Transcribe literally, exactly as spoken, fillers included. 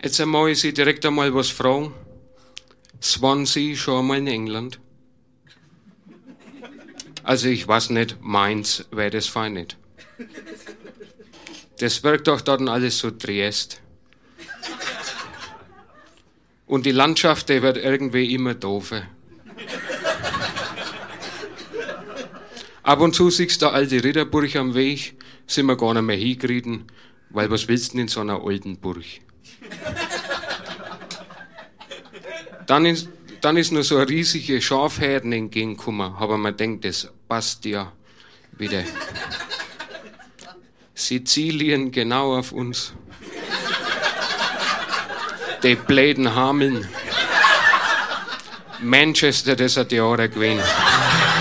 Jetzt einmal ich Sie direkt einmal was fragen. Waren Sie schon einmal in England? Also ich weiß nicht, meins wäre das fein nicht. Das wirkt doch dann alles so Triest. Und die Landschaft, die wird irgendwie immer doofer. Ab und zu siehst du alte Ritterburg am Weg, sind wir gar nicht mehr hingerieten, weil was willst du denn in so einer alten Burg? Dann ist, dann ist nur so eine riesige Schafherden entgegengekommen, aber man denkt, das passt ja wieder. Sizilien genau auf uns. Die bläden Hameln. Manchester, das hat Jahre gewesen.